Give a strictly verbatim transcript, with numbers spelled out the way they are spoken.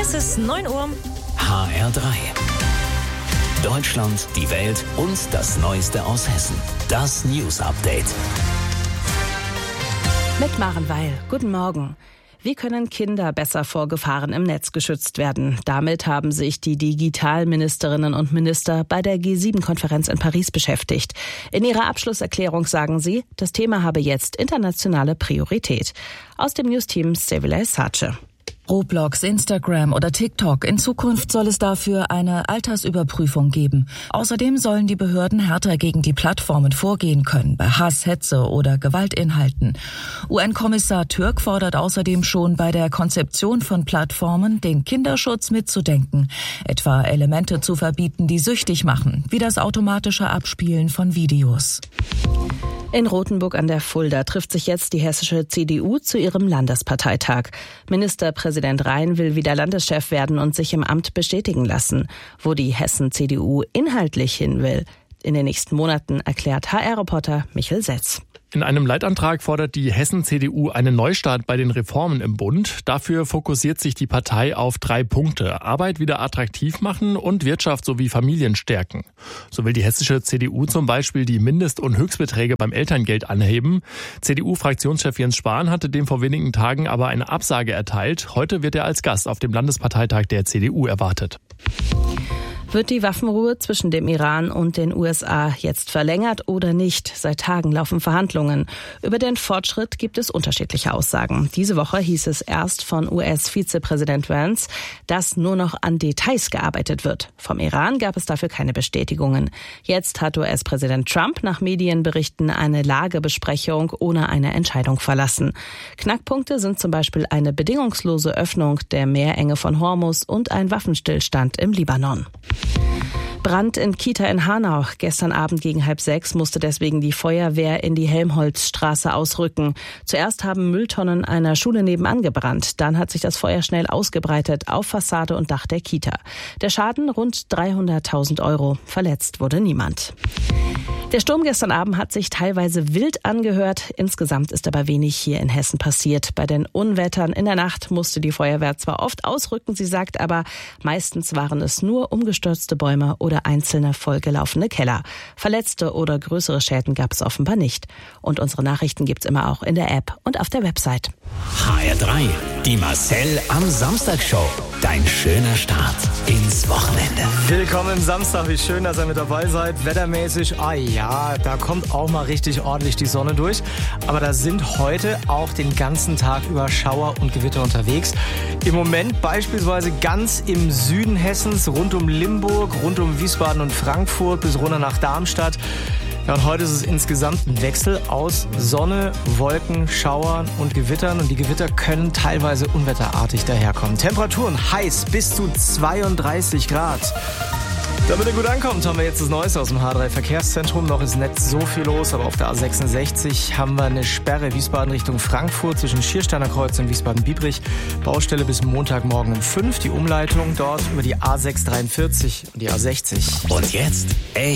Es ist neun Uhr. H R drei. Deutschland, die Welt und das Neueste aus Hessen. Das News Update. Mit Maren Weil. Guten Morgen. Wie können Kinder besser vor Gefahren im Netz geschützt werden? Damit haben sich die Digitalministerinnen und Minister bei der G sieben Konferenz in Paris beschäftigt. In ihrer Abschlusserklärung sagen sie, das Thema habe jetzt internationale Priorität. Aus dem News-Team Sevilay Sace. Roblox, Instagram oder TikTok. In Zukunft soll es dafür eine Altersüberprüfung geben. Außerdem sollen die Behörden härter gegen die Plattformen vorgehen können, bei Hass, Hetze oder Gewaltinhalten. U N-Kommissar Türk fordert außerdem schon bei der Konzeption von Plattformen, den Kinderschutz mitzudenken, etwa Elemente zu verbieten, die süchtig machen, wie das automatische Abspielen von Videos. In Rothenburg an der Fulda trifft sich jetzt die hessische C D U zu ihrem Landesparteitag. Ministerpräsident Rhein will wieder Landeschef werden und sich im Amt bestätigen lassen. Wo die Hessen-C D U inhaltlich hin will, in den nächsten Monaten, erklärt H R-Reporter Michael Setz. In einem Leitantrag fordert die Hessen-C D U einen Neustart bei den Reformen im Bund. Dafür fokussiert sich die Partei auf drei Punkte: Arbeit wieder attraktiv machen und Wirtschaft sowie Familien stärken. So will die hessische C D U zum Beispiel die Mindest- und Höchstbeträge beim Elterngeld anheben. C D U-Fraktionschef Jens Spahn hatte dem vor wenigen Tagen aber eine Absage erteilt. Heute wird er als Gast auf dem Landesparteitag der C D U erwartet. Wird die Waffenruhe zwischen dem Iran und den U S A jetzt verlängert oder nicht? Seit Tagen laufen Verhandlungen. Über den Fortschritt gibt es unterschiedliche Aussagen. Diese Woche hieß es erst von U S-Vizepräsident Vance, dass nur noch an Details gearbeitet wird. Vom Iran gab es dafür keine Bestätigungen. Jetzt hat U S-Präsident Trump nach Medienberichten eine Lagebesprechung ohne eine Entscheidung verlassen. Knackpunkte sind zum Beispiel eine bedingungslose Öffnung der Meerenge von Hormuz und ein Waffenstillstand im Libanon. Brand in Kita in Hanau. Gestern Abend gegen halb sechs musste deswegen die Feuerwehr in die Helmholtzstraße ausrücken. Zuerst haben Mülltonnen einer Schule nebenan gebrannt. Dann hat sich das Feuer schnell ausgebreitet auf Fassade und Dach der Kita. Der Schaden rund dreihunderttausend Euro. Verletzt wurde niemand. Der Sturm gestern Abend hat sich teilweise wild angehört. Insgesamt ist aber wenig hier in Hessen passiert. Bei den Unwettern in der Nacht musste die Feuerwehr zwar oft ausrücken, sie sagt aber, meistens waren es nur umgestürzte Bäume oder einzelne vollgelaufene Keller. Verletzte oder größere Schäden gab es offenbar nicht. Und unsere Nachrichten gibt's immer auch in der App und auf der Website. H R drei, die Marcel am Samstag Show. Dein schöner Start ins Wochenende. Willkommen Samstag, wie schön, dass ihr mit dabei seid. Wettermäßig, ah ja, da kommt auch mal richtig ordentlich die Sonne durch. Aber da sind heute auch den ganzen Tag über Schauer und Gewitter unterwegs. Im Moment beispielsweise ganz im Süden Hessens, rund um Limburg, rund um Wiesbaden und Frankfurt bis runter nach Darmstadt. Ja, und heute ist es insgesamt ein Wechsel aus Sonne, Wolken, Schauern und Gewittern. Und die Gewitter können teilweise unwetterartig daherkommen. Temperaturen heiß bis zu zweiunddreißig Grad. Damit er gut ankommt, haben wir jetzt das Neueste aus dem H drei Verkehrszentrum. Noch ist nicht so viel los, aber auf der A sechsundsechzig haben wir eine Sperre Wiesbaden Richtung Frankfurt zwischen Schiersteiner Kreuz und Wiesbaden-Biebrich. Baustelle bis Montagmorgen um fünf. Die Umleitung dort über die A sechshundertdreiundvierzig und die A sechzig. Und jetzt, ey.